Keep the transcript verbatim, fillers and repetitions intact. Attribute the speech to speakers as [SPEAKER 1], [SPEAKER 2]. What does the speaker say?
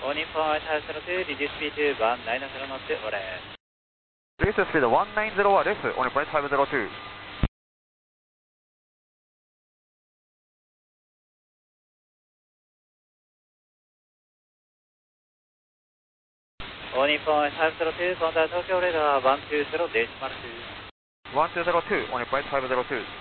[SPEAKER 1] All Nippon five zero two, reduce speed to one nine zero knots, order.
[SPEAKER 2] Reduce speed one nine zeroはレス、All Nippon five zero two。
[SPEAKER 1] All Nippon five zero two, contact Tokyo radar one two zero decimal two。
[SPEAKER 2] one two zero two、All Nippon five zero two。